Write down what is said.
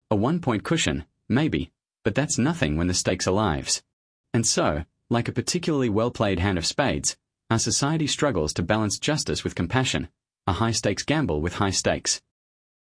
A 1-point cushion, maybe, but that's nothing when the stakes are lives. And so, like a particularly well-played hand of spades, our society struggles to balance justice with compassion, a high-stakes gamble with high stakes.